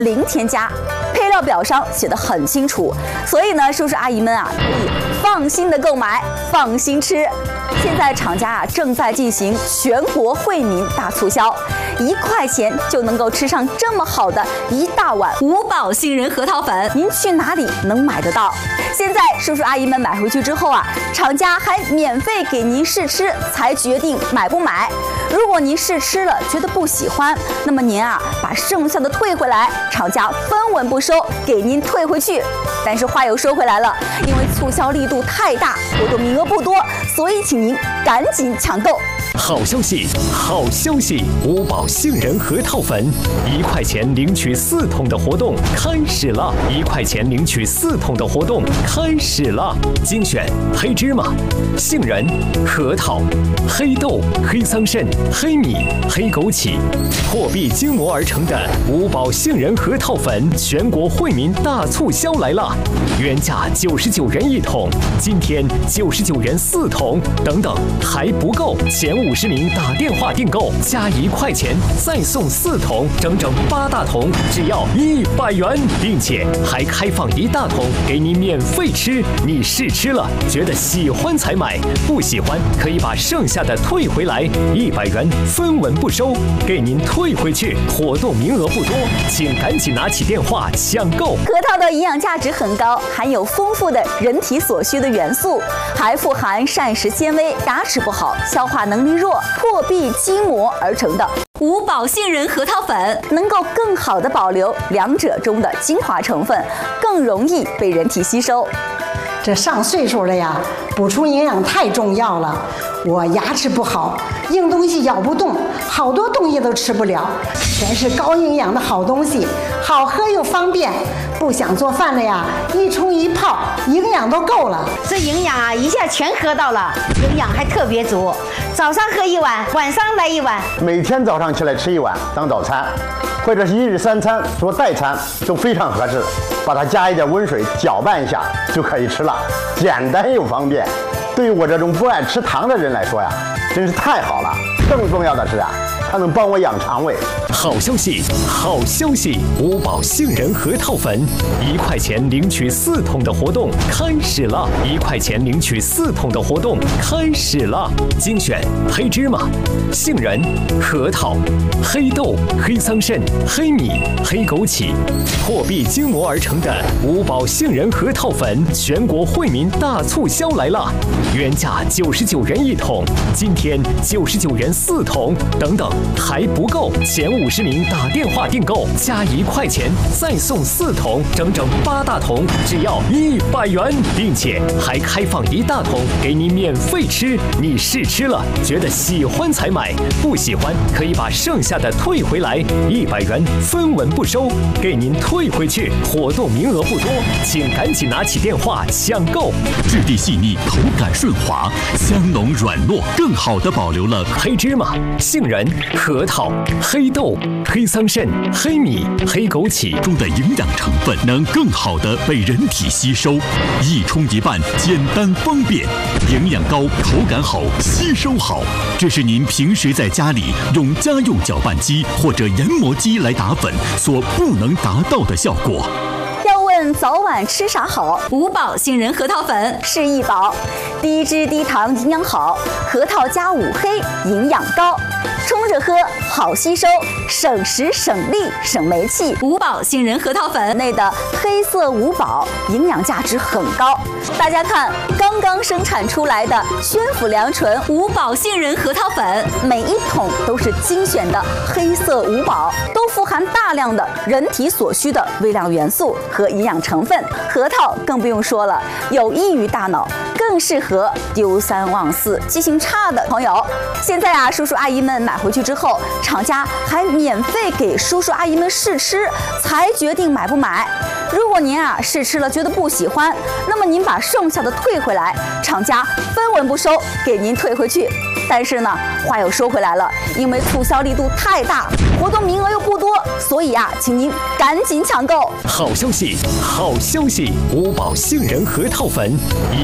零添加，配料表上写得很清楚，所以呢，叔叔阿姨们啊，可以放心的购买，放心吃。现在厂家啊正在进行全国惠民大促销，1块钱就能够吃上这么好的一大碗五宝杏仁核桃粉，您去哪里能买得到？现在叔叔阿姨们买回去之后啊，厂家还免费给您试吃，才决定买不买。如果您试吃了觉得不喜欢，那么您啊把剩下的退回来，厂家分文不收，给您退回去。但是话又说回来了，因为促销力度太大，活动名额不多，所以请您赶紧抢购。 好消息，好消息！五宝杏仁核桃粉，1块钱领取4桶的活动开始了！1块钱领取4桶的活动开始了！精选黑芝麻、杏仁、核桃、黑豆、黑桑葚、黑米、黑枸杞，货币精磨而成的五宝杏仁核桃粉全国惠民大促销来了！原价99元1桶，今天99元4桶，等等还不够，前50名打电话订购，加1块钱再送4桶，整整8大桶，只要100元，并且还开放1大桶给你免费吃。你试吃了，觉得喜欢才买，不喜欢可以把剩下的退回来，100元分文不收，给您退回去。活动名额不多，请赶紧拿起电话抢购。 核桃的营养价值很高，含有丰富的人体所需的元素，还富含膳食纤维，牙齿不好、消化能力弱、破壁筋膜而成的五宝杏仁核桃粉，能够更好的保留两者中的精华成分，更容易被人体吸收。 这上岁数了呀，补充营养太重要了。我牙齿不好，硬东西咬不动，好多东西都吃不了，全是高营养的好东西，好喝又方便。不想做饭了呀，一冲一泡，营养都够了。 这营养啊，一下全喝到了，营养还特别足。早上喝1碗，晚上来1碗。 每天早上起来吃1碗当早餐，或者是1日3餐做代餐，都非常合适。把它加一点温水搅拌一下就可以吃了，简单又方便。对于我这种不爱吃糖的人来说呀，真是太好了。更重要的是啊，它能帮我养肠胃。 好消息，好消息！五宝杏仁核桃粉，1块钱领取4桶的活动开始了！1块钱领取4桶的活动开始了！精选黑芝麻、杏仁、核桃、黑豆、黑桑葚、黑米、黑枸杞，货币精磨而成的五宝杏仁核桃粉全国惠民大促销来了！原价99元1桶，今天99元4桶，等等还不够，前50名打电话订购，加1块钱再送4桶，整整8大桶，只要100元，并且还开放1大桶给你免费吃。你试吃了，觉得喜欢才买，不喜欢可以把剩下的退回来，100元分文不收，给您退回去。活动名额不多，请赶紧拿起电话抢购。 质地细腻，口感顺滑，香浓软糯，更好地保留了黑芝麻、杏仁、核桃、黑豆、黑桑葚、黑米、黑枸杞中的营养成分，能更好地被人体吸收。一冲一拌，简单方便，营养高，口感好，吸收好。这是您平时在家里用家用搅拌机或者研磨机来打粉所不能达到的效果。 早晚吃啥好？五宝杏仁核桃粉是一宝，低脂低糖营养好，核桃加5黑营养高，冲着喝好吸收，省时省力省煤气。五宝杏仁核桃粉内的黑色五宝营养价值很高，大家看刚刚生产出来的宣府良醇五宝杏仁核桃粉，每1桶都是精选的黑色五宝，都富含大量的人体所需的微量元素和营养成分。核桃更不用说了，有益于大脑，更适合丢3忘4、记性差的朋友。现在啊，叔叔阿姨们买回去之后，厂家还免费给叔叔阿姨们试吃，才决定买不买。如果您啊试吃了觉得不喜欢，那么您把剩下的退回来，厂家分文不收，给您退回去。但是呢，话又说回来了，因为促销力度太大，活动名额又不多，所以啊，请您赶紧抢购。 好消息，好消息！五宝杏仁核桃粉，1块钱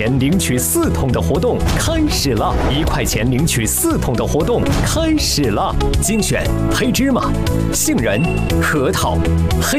钱领取4桶的活动开始了！1块钱领取4桶的活动开始了！精选黑芝麻、杏仁、核桃、黑。